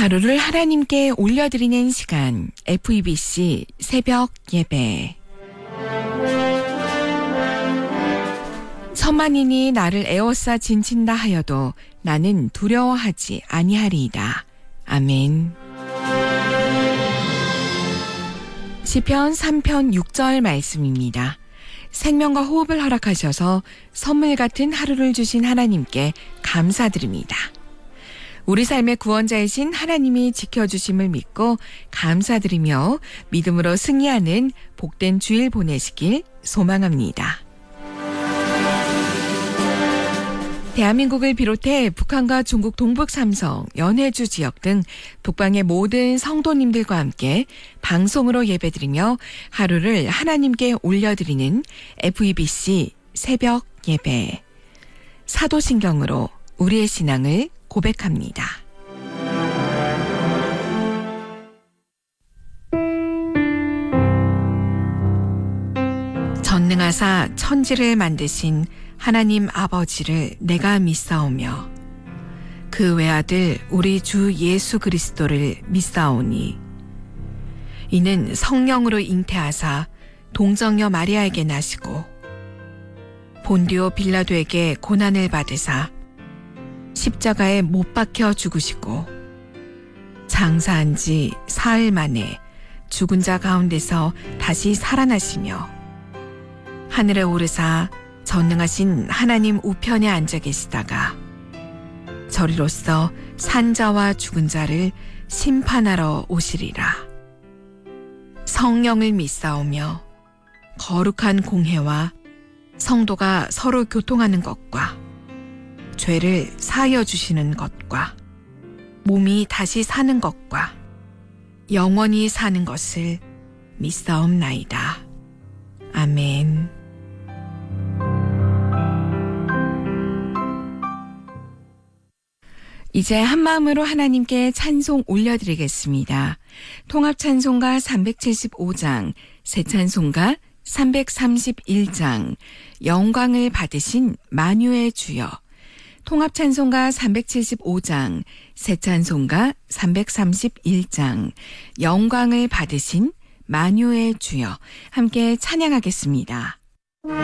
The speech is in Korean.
하루를 하나님께 올려드리는 시간, FEBC 새벽 예배. 천만인이 나를 에워싸 진친다 하여도 나는 두려워하지 아니하리이다. 아멘. 시편 3편 6절 말씀입니다. 생명과 호흡을 허락하셔서 선물 같은 하루를 주신 하나님께 감사드립니다. 우리 삶의 구원자이신 하나님이 지켜주심을 믿고 감사드리며 믿음으로 승리하는 복된 주일 보내시길 소망합니다. 대한민국을 비롯해 북한과 중국 동북 삼성, 연해주 지역 등 북방의 모든 성도님들과 함께 방송으로 예배드리며 하루를 하나님께 올려드리는 FEBC 새벽 예배. 사도신경으로 우리의 신앙을 고백합니다. 전능하사 천지를 만드신 하나님 아버지를 내가 믿사오며 그 외아들 우리 주 예수 그리스도를 믿사오니 이는 성령으로 잉태하사 동정녀 마리아에게 나시고 본디오 빌라도에게 고난을 받으사 십자가에 못 박혀 죽으시고 장사한 지 사흘 만에 죽은 자 가운데서 다시 살아나시며 하늘에 오르사 전능하신 하나님 우편에 앉아 계시다가 저리로서 산자와 죽은 자를 심판하러 오시리라. 성령을 믿사오며 거룩한 공회와 성도가 서로 교통하는 것과 죄를 사하여 주시는 것과 몸이 다시 사는 것과 영원히 사는 것을 믿사옵나이다. 아멘. 이제 한마음으로 하나님께 찬송 올려드리겠습니다. 통합찬송가 375장, 새찬송가 331장, 영광을 받으신 만유의 주여, 통합찬송가 375장, 새찬송가 331장, 영광을 받으신 만유의 주여, 함께 찬양하겠습니다.